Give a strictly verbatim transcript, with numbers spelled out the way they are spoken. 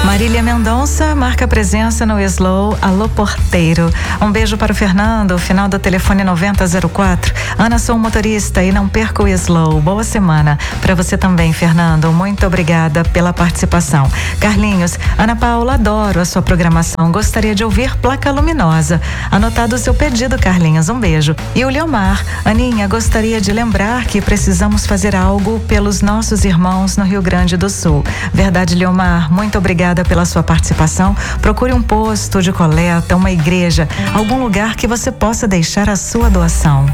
Marília Mendonça marca presença no Slow Alô Porteiro. Um beijo para o Fernando, final do telefone noventa zero quatro. Ana, sou motorista e não perca o Slow. Boa semana. Para você também, Fernando. Muito obrigada pela participação. Carlinhos, Ana Paula, adoro a sua programação. Gostaria de ouvir Placa Luminosa. Anotado o seu pedido, Carlinhos. Um beijo. E o Leomar, Aninha, gostaria de lembrar que precisamos fazer algo pelos nossos irmãos no Rio Grande do Sul. Verdade, Leomar. Muito obrigada pela sua participação. Procure um posto de coleta, uma igreja, algum lugar que você possa deixar a sua doação.